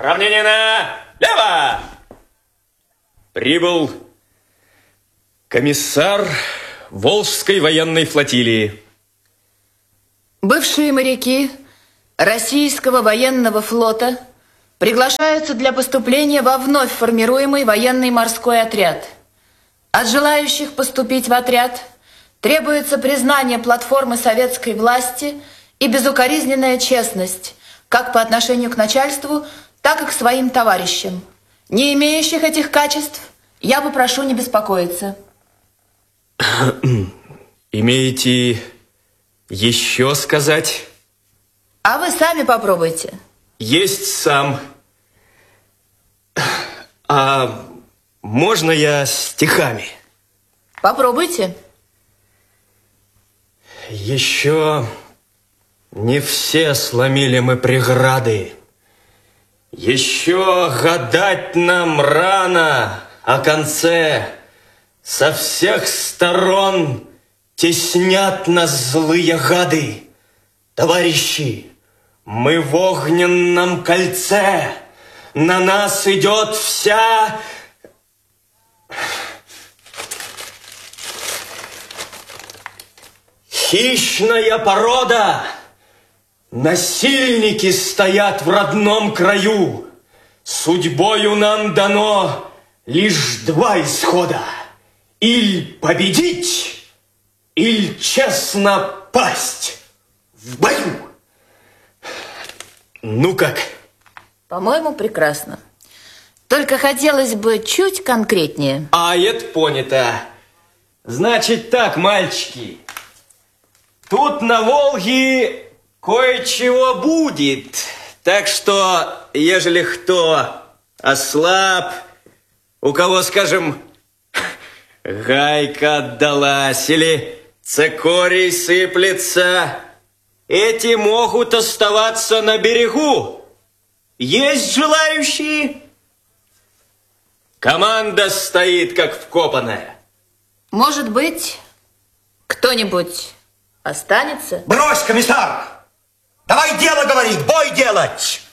Равнение налево! Прибыл комиссар Волжской военной флотилии. Бывшие моряки российского военного флота приглашаются для поступления во вновь формируемый военный морской отряд. От желающих поступить в отряд требуется признание платформы советской власти и безукоризненная честность, как по отношению к начальству, так и к своим товарищам. Не имеющих этих качеств я попрошу не беспокоиться. Имеете еще сказать? А вы сами попробуйте. Есть сам. А можно я стихами? Попробуйте. Еще не все сломили мы преграды. Еще гадать нам рано о конце. Со всех сторон теснят нас злые гады. Товарищи, мы в огненном кольце. На нас идет вся... хищная порода. Насильники стоят в родном краю. Судьбою нам дано лишь два исхода. Или победить, или честно пасть в бою. Ну как? По-моему, прекрасно. Только хотелось бы чуть конкретнее. А это понято. Значит так, мальчики. Тут на Волге кое-чего будет. Так что, ежели кто ослаб, у кого, скажем, гайка отдалась или цикорий сыплется, эти могут оставаться на берегу. Есть желающие? Команда стоит, как вкопанная. Может быть, кто-нибудь останется? Брось, комиссар! Давай дело говорить, бой делать!